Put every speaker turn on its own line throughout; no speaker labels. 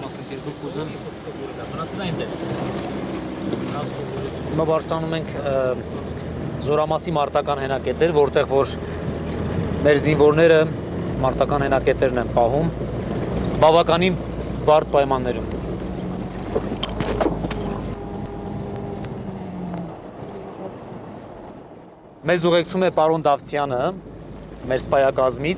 ասենք ես դուք ուզում մնացել այնտեղ։
Հիմա բարձրանում ենք Զորամասի մարտական հենակետեր, որտեղ որ մեր զինվորները մարտական հենակետերն են պահում բավականին բարդ պայմաններում։ Մեզ ուղեկցում է պարոն Դավթյանը, մեր սպայակազմից,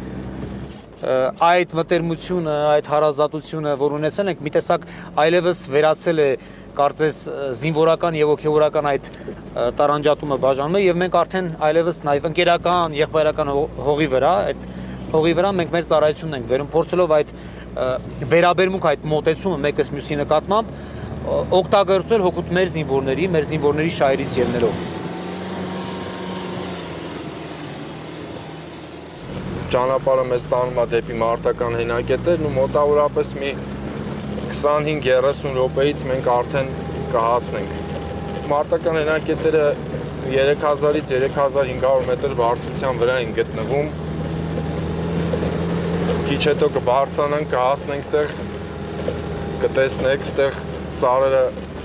այդ մտերմությունը, այդ հարազատությունը, որ ունեցել ենք, մի տեսակ այլևս վերացել է կարծես զինվորական եւ հոգեվորական այդ տարանջատումը բաժանում է եւ մենք արդեն այլևս նաեւ ընկերական, եղբայրական հողի վրա, այդ հողի վրա մենք մեր ծառայությունն ենք բերում, փորձելով այդ վերաբերմունք, այդ մոտեցումը մեկս մյուսի նկատմամբ օգտագործել հօգուտ մեր զինվորների շահերից ելնելով։
Ճանապարհը մեզ տանում է դեպի մարտական հենակետերն ու մոտավորապես մի 25-30 րոպեից մենք արդեն կհասնենք։ Մարտական հենակետերը 3000-ից 3500 մետր բարձրության վրա են գտնվում։ Քիչ հետո կբարձրանանք, կհասնենք տեղ, կտեսնեք, ստեղ սարերը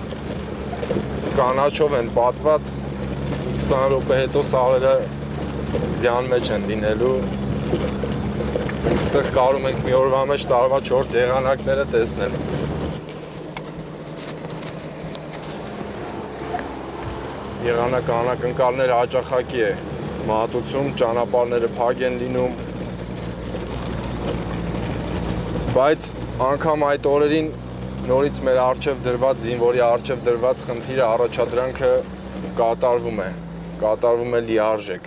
կանաչով են պատված, 20 րոպե հետո սարերը ձյան մեջ են լինելու։ Ստեղ կարում ենք մի օրվա մեջ տարվա 4 եղանակները տեսնել։ Եղանակը անակնկալները հաճախակի է մատուցում, ճանապարհները փակ են լինում։ Բայց անգամ այդ օրերին նորից մեր առջև դրված զինվորի առջև դրված խնդիրը առաջադրանքը կատարվում է լիարժեք։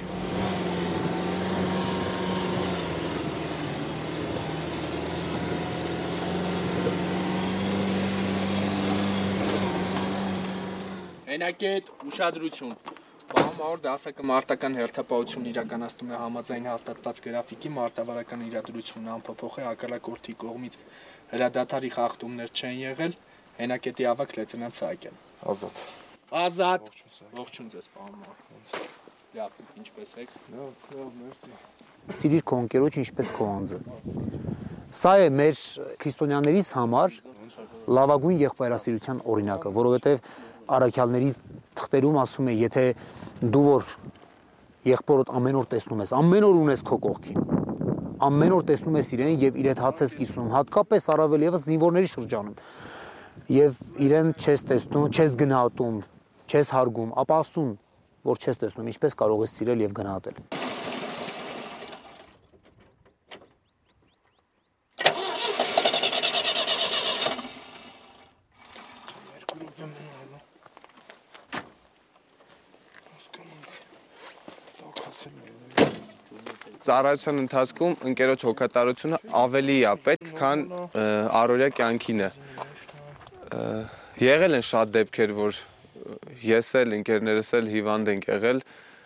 Հենակետ, ուշադրություն։ Պահամավոր դասակը մարտական հերթապահություն իրականացնում է համաձայն հաստատված գրաֆիկի մարտավարական իրադրությունն անփոփոխ է հակառակորդի կողմից հրադադարի խախտումներ չեն եղել, հենակետի ավագ լեյտենանտ Սահակյան։
Ազատ։
Ազատ։ Ողջույն ձեզ պահամավոր։ Լավ, ինչպես եք։
Լավ, մերսի։
Սիրիր քո ընկերոջ ինչպես քո անձը։ Սա է մեր քրիստոնյաներիս համար լավագույն եղբայրասիրության օրինակը, որովհետև առաքյալների թղթերում ասում է, եթե դու որ եղբորդ ամեն օր տեսնում ես, ամեն օր ունես քո կողքին, ամեն օր տեսնում ես իրեն եւ իր հետ հաց ես կիսում, հատկապես առավել եւս զինվորների շրջանում, եւ իրեն չես տեսնում, չես գնահատում, չես հարգում, ապա ասում, որ չես տեսնում, ինչպես կարող ես սիրել եւ գնահատել։
Ծառայության ընթացքում ընկերոջ հոգատարությունը ավելի է պետք, քան առօրյա կյանքին է։ Եղել են շատ դեպքեր, որ ես էլ, ընկերներս էլ հիվանդ ենք եղել,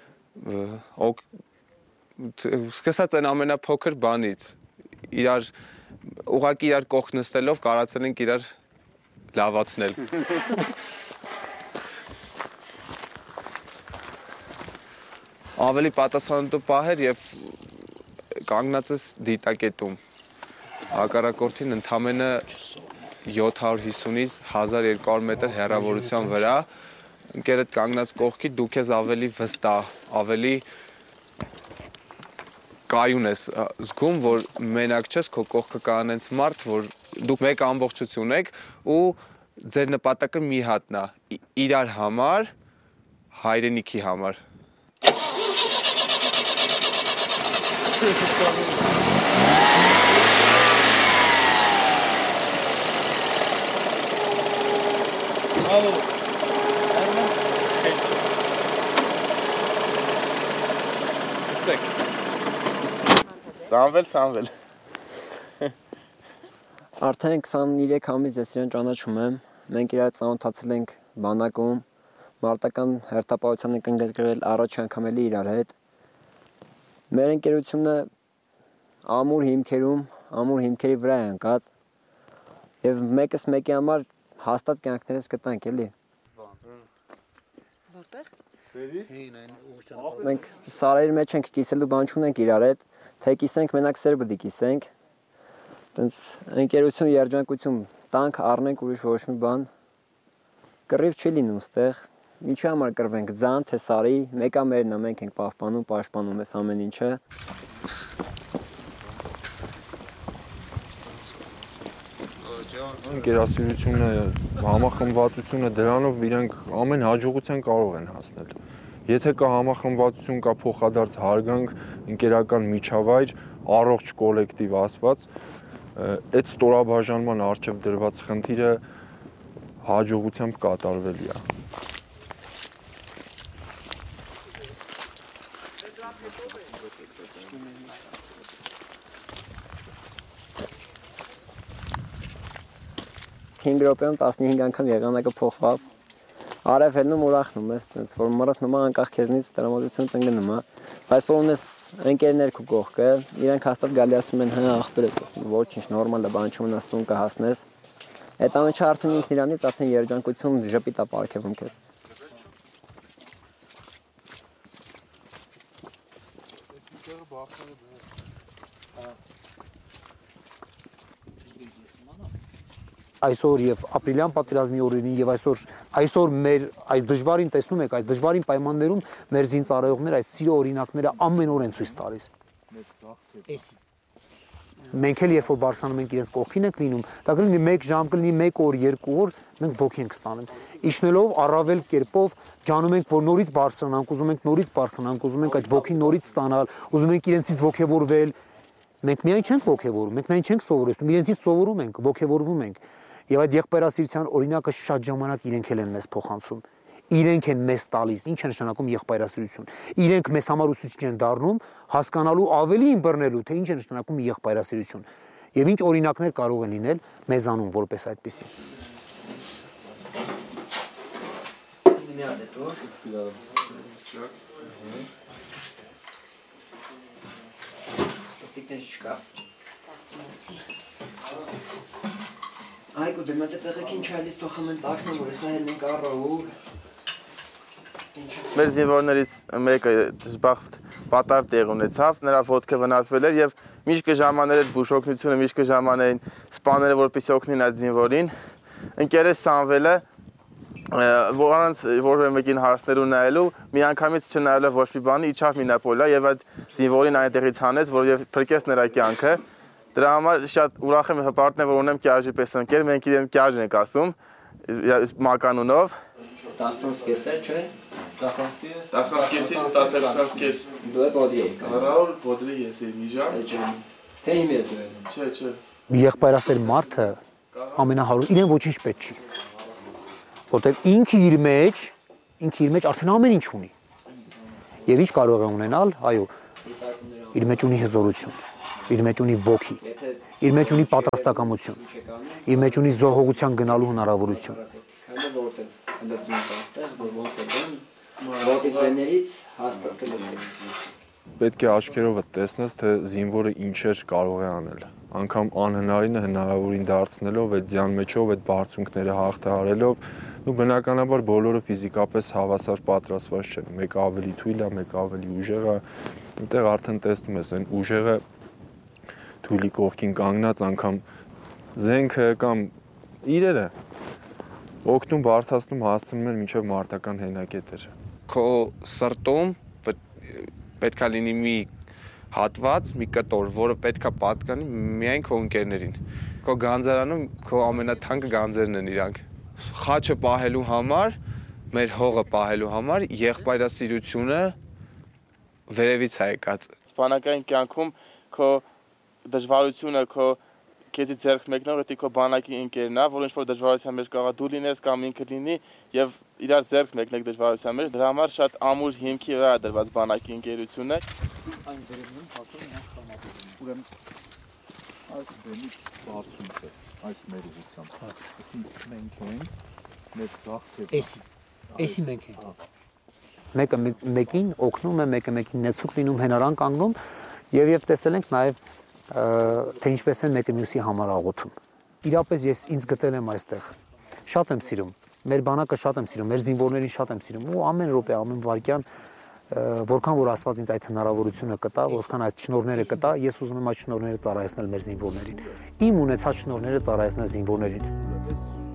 սկսած այն ամենափոքր բանից, ուղղակի իրար կողք նստելով կարացել ենք իրար լավացնել։ Ավելի պատասխանատու պահեր եւ կանգնած ես դիտակետում։ Հակառակորդին ընդամենը 750-ից 1200 մետր հեռավորության վրա ընկերդ կանգնած կողքի դու քեզ ավելի վստահ, ավելի կայուն ես զգում, որ մենակ չես, քո կողքը կա այնց մարդ, որ դուք մեկ ամբողջություն եք ու ձեր նպատակը մի հատն է՝ իրար համար, հայրենիքի համար։
Սամվել։
Արդեն 23 ամիս ես իրեն ճանաչում եմ, մենք իրար ծանոթացել ենք բանակում, մարտական հերթապահության ենք ընդգրկվել առաջ անգամ էլի իրար հետ։ Մեր ընկերությունը ամուր հիմքերի վրա է ընկած եւ մեկս մեկի համար հաստատ կյանքներս կտանք էլի։
Որտեղ։
Մենք սարերի մեջ ենք կիսելու բան չունենք իրար հետ, թե կիսենք մենակ սեր պետք է կիսենք։ Տենց ընկերություն, երջանկություն տանք առնենք ուրիշ ոչ մի բան կռիվ չի լինում ստեղ ինչի համար կռվենք ձան թե սարի մեկա մերն է մենք ենք պահպանում պաշտպանում ես ամեն ինչը
Ընկերասիրությունը, համախմբվածությունը դրանով իրենք ամեն հաջողության կարող են հասնել։ Եթե կա համախմբվածություն, կա փոխադարձ հարգանք, ընկերական միջավայր, առողջ կոլեկտիվ ասված, այդ ստորաբաժանման առջև դրված խնդիրը հաջողությամբ կատարվելի է։
Հինգ րոպեում 15 անգամ եղանակը փոխվավ արև հելնում ուրախնում ես տենց որ մռած նոմա անկախ քեզնից տրամադրություն տնկնում է բայց որ ունես ընկերներ քո կողքը իրենք հաստատ գալի ասում են հա ախպերս ոչինչ նորմալ է բան չունենալու կհասնես այդ ամենը արդեն ինքն իրանից արդեն երջանկություն ժպիտ է ապարգևում քեզ
Այսօր եւ ապրիլյան պատերազմի օրերին եւ այսօր մեր այս դժվարին տեսնում եք այս դժվարին պայմաններում մեր զինծառայողները այս սիրո օրինակները ամեն օր են ցույց տալիս մենք էլ երբ որ բարձրանում ենք իրենց կողքին ենք լինում դա կլինի 1 ժամ կլինի 1 օր 2 օր մենք ոգի ենք ստանում իջնելով առավել կերպով ջանում ենք որ նորից բարձրանանք ուզում ենք նորից բարձրանանք ուզում ենք այդ ոգին նորից ստանալ ուզում ենք իրենցից ոգևորվել մենք միայն չենք ոգևորում մենք միայն չենք սովորեցնում իրենցից սովորում ենք ոգևորվում ենք Եվ այդ եղբայրասիրության օրինակը շատ ժամանակ իրենք են մեզ փոխանցում։ Իրենք են մեզ տալիս, ինչ է նշանակում եղբայրասիրություն։ Իրենք մեզ համար ուսուցիչ են դառնում, հասկանալու ավելի ըմբռնելու, թե ինչ է նշանակում եղբայրասիրություն։ Եվ ինչ օրինակներ կարող են լինել մեզանում որպես այդպիսի։
Այգու դեմատ է տեղեքին չայլից տոխում են տակնը, որ ես այլ ենք առավուր։
Մեր զինվորներից մեկը զբաղվտ պատար տեղ ունեցավ, նրա ոտքը վնասվել էր և միշտ կժամաներ էր բուժօգնությունը, միշտ կժամանեին սպաները, որպեսզի օգնեն այդ զինվորին։ Ընկերս Սամվելը, առանց որևէ մեկին հարցներու նայելու, մի անգամից չնայելով ոչ մի բանի, իջավ մինապոլա և այդ զինվորին այնտեղից հանեց, որովհետև փրկեց նրա կյանքը։ Դրա համար շատ ուրախ եմ հպարտն եմ, որ ունեմ կյաժի պես ընկեր, մենք իրեն կյաժն ենք ասում, մականունով։
10 կեսեր, չէ։
10 կես։
Դու է բոդի էի։
Ռաուլ բոդրի ես էի մի ժամ։
Թե իմ ես դու է։
Չէ։
Եղբայրասեր մարդը ամենահարուստ, իրեն ոչինչ պետք չի։ Որտեղ ինքը իր մեջ արդեն ամեն ինչ ունի։ Եվ ինչ կարող է ունենալ, այո, իր մեջ ունի հզորություն, իր մեջ ունի ոգի, իր մեջ ունի պատրաստակամություն, իր մեջ ունի զոհողության գնալու հնարավորություն։
Պետք է աչքերովը տեսնես, թե զինվորը ինչեր կարող է անել։ Անգամ անհնարինը հնարավորին դարձնելով, այդ ձյան մեջով, այդ բարձունքները հաղթահարելով, ու բնականաբար բոլորը ֆիզիկապես հավասար պատրաստված չեն։ Մեկը ավելի թույլ է, մեկը ավելի ուժեղ է։ Այնտեղ արդեն տեսնում ես, այն ուժեղը թույլի կողքին կանգնած անգամ զենքը կամ իրերը օգնում բարթացնում հասցնում են մինչև մարտական հենակետեր։
Քո սրտում պետքա լինի մի հատված, մի կտոր, որը պետքա պատկանի միայն քո ընկերներին։ Քո գանձարանում քո ամենաթանկը գանձերն են իրանք։ Խաչը պահելու համար, մեր հողը պահելու համար եղբայրասիրությունը վերևից է եկած։
Բանակային կյանքում քո դժվարությունը քո քեզի ձեռք մեկնող էտի քո բանակի ընկերն է, որ ինչ-որ դժվարության մեջ կարող դու լինես կամ ինքը լինի եւ իրար ձեռք մեկնեք դժվարության մեջ, դրա համար շատ ամուր հիմքի վրա է դրված բանակի ընկերությունը։
Այն վերևում հասնում են խմապում։ Ուրեմն այս բեմի բարձունքը, այս մեր ուղղությամբ, այսինքն մենք ենք մեր ծաղկը։
Էսի մենք ենք։ Մեկը մեկին օգնում է, մեկը մեկին նեցուկ լինում, հենարան կանգնում եւ տեսել ենք նաեւ թե ինչպես են մեկը մյուսի համար աղոթում։ Իրապես ես ինձ գտել եմ այստեղ։ Շատ եմ սիրում։ Մեր բանակը շատ եմ սիրում, մեր զինվորներին շատ եմ սիրում ու ամեն րոպե, ամեն վայրկյան որքան որ Աստված ինձ այդ հնարավորությունը կտա, որքան այդ շնորհները կտա, ես ուզում եմ այդ շնորհները ծառայեցնել մեր զինվորներին։ Իմ ունեցած շնորհները ծառայեցնել զինվորներին։